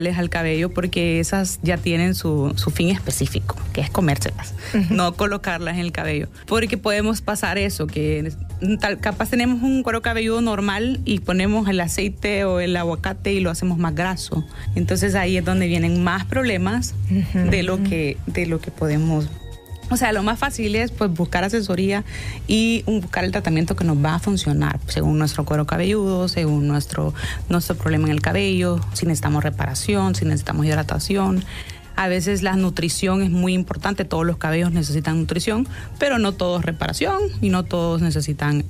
al cabello porque esas ya tienen su fin específico, que es comérselas, no colocarlas en el cabello. Porque podemos pasar eso, que capaz tenemos un cuero cabelludo normal y ponemos el aceite o el aguacate y lo hacemos más graso. Entonces ahí es donde vienen más problemas de lo que podemos. O sea, lo más fácil es pues buscar asesoría y buscar el tratamiento que nos va a funcionar según nuestro cuero cabelludo, según nuestro problema en el cabello, si necesitamos reparación, si necesitamos hidratación. A veces la nutrición es muy importante, todos los cabellos necesitan nutrición, pero no todos reparación y no todos necesitan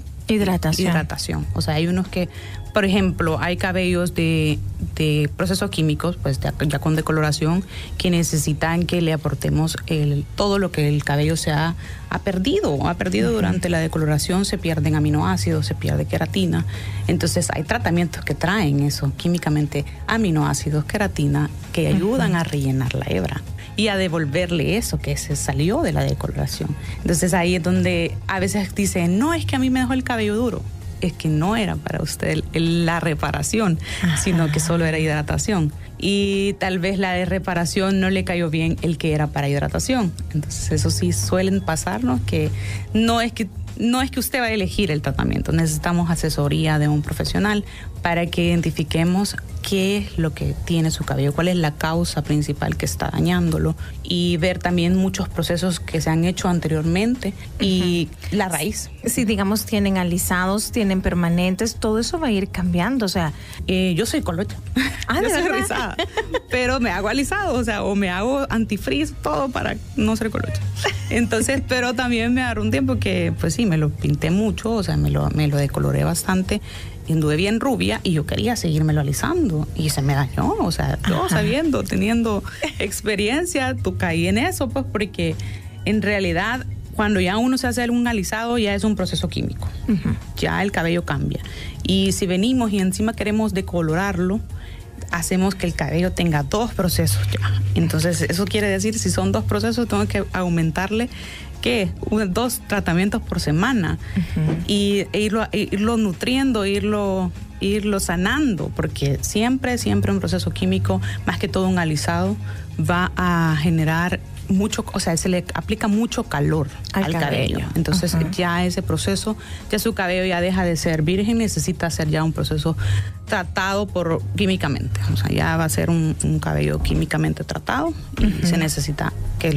hidratación. O sea, hay unos que, por ejemplo, hay cabellos de procesos químicos, pues ya con decoloración, que necesitan que le aportemos todo lo que el cabello ha perdido durante la decoloración. Se pierden aminoácidos, se pierde queratina. Entonces hay tratamientos que traen eso, químicamente, aminoácidos, queratina, que ayudan a rellenar la hebra y a devolverle eso que se salió de la decoloración. Entonces ahí es donde a veces dicen, no, es que a mí me dejó el cabello duro. Es que no era para usted la reparación, sino que solo era hidratación. Y tal vez la de reparación no le cayó bien el que era para hidratación. Entonces eso sí suelen pasarnos, que no es que usted va a elegir el tratamiento. Necesitamos asesoría de un profesional para que identifiquemos qué es lo que tiene su cabello, cuál es la causa principal que está dañándolo, y ver también muchos procesos que se han hecho anteriormente y la raíz. Si digamos tienen alisados, tienen permanentes, todo eso va a ir cambiando, o sea. Yo soy colocha, yo soy rizada, pero me hago alisado, o sea, o me hago antifrizz, todo para no ser colocha. Entonces, pero también me agarró un tiempo que, pues sí, me lo pinté mucho, o sea, me lo decoloré bastante. Anduve bien rubia y yo quería seguírmelo alisando y se me dañó, o sea, yo teniendo experiencia, caí en eso, pues, porque en realidad cuando ya uno se hace un alisado ya es un proceso químico, ya el cabello cambia, y si venimos y encima queremos decolorarlo, hacemos que el cabello tenga 2 procesos ya. Entonces eso quiere decir, si son 2 procesos, tengo que aumentarle ¿qué? 2 tratamientos por semana, y irlo nutriendo, irlo sanando, porque siempre un proceso químico, más que todo un alisado, va a generar mucho, o sea, se le aplica mucho calor al cabello. Entonces ya ese proceso, ya su cabello ya deja de ser virgen, necesita ser ya un proceso tratado químicamente. O sea, ya va a ser un cabello químicamente tratado, y se necesita que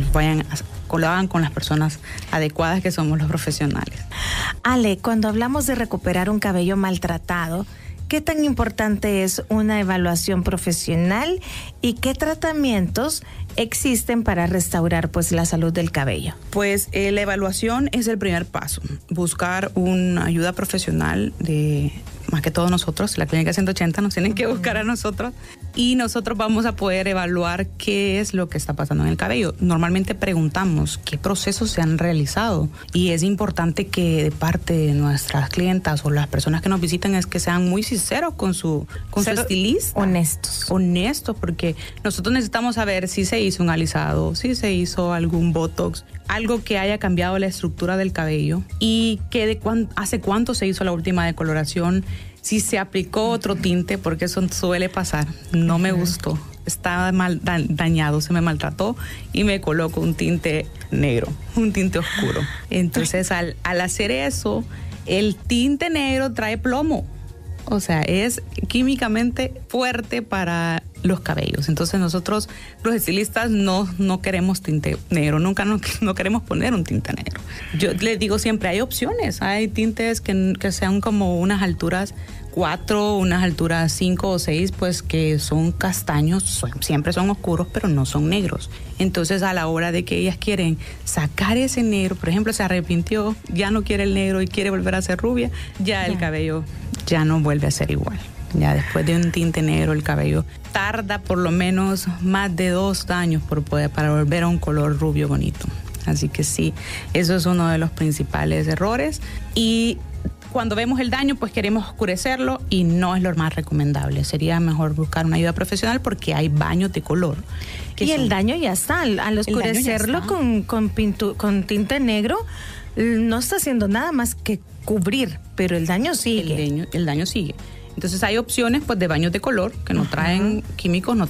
lo hagan con las personas adecuadas, que somos los profesionales. Ale, cuando hablamos de recuperar un cabello maltratado, ¿qué tan importante es una evaluación profesional y qué tratamientos existen para restaurar pues la salud del cabello? Pues la evaluación es el primer paso, buscar una ayuda profesional más que todos nosotros, la Clínica 180 nos tienen que buscar a nosotros, y nosotros vamos a poder evaluar qué es lo que está pasando en el cabello. Normalmente preguntamos qué procesos se han realizado, y es importante que de parte de nuestras clientas o las personas que nos visitan es que sean muy sinceros con su estilista. Honestos, porque nosotros necesitamos saber si se hizo un alisado, si se hizo algún botox, algo que haya cambiado la estructura del cabello, y que hace cuánto se hizo la última decoloración, si se aplicó otro tinte, porque eso suele pasar. No me gustó, estaba mal dañado, se me maltrató y me coloco un tinte negro, un tinte oscuro. Entonces al hacer eso, el tinte negro trae plomo, o sea, es químicamente fuerte para los cabellos. Entonces nosotros, los estilistas, no queremos tinte negro, nunca no queremos poner un tinte negro. Yo les digo siempre, hay opciones, hay tintes que sean como unas alturas 4, unas alturas 5 o 6, pues que son castaños, siempre son oscuros, pero no son negros. Entonces a la hora de que ellas quieren sacar ese negro, por ejemplo, se arrepintió, ya no quiere el negro y quiere volver a ser rubia, ya el cabello ya no vuelve a ser igual. Ya después de un tinte negro, el cabello tarda por lo menos más de 2 años para volver a un color rubio bonito. Así que sí, eso es uno de los principales errores. Y cuando vemos el daño, pues queremos oscurecerlo, y no es lo más recomendable. Sería mejor buscar una ayuda profesional, porque hay baños de color. Y el daño ya está. Al oscurecerlo con tinte negro, no está haciendo nada más que cubrir, pero el daño sigue. El daño sigue. Entonces hay opciones pues de baños de color que no traen químicos, no